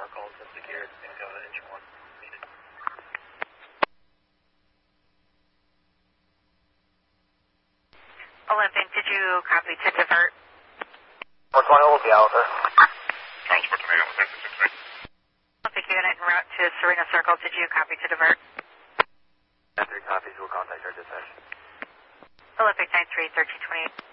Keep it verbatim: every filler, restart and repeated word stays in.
called to secure and go to engine one. Needed. Olympic, did you copy to divert? four twenty will be out there. Transport to me on six six six. Olympic unit en route to Serena Circle, did you copy to divert? ten three copies, we'll contact our dispatch. Olympic nine three, thirteen twenty-eight.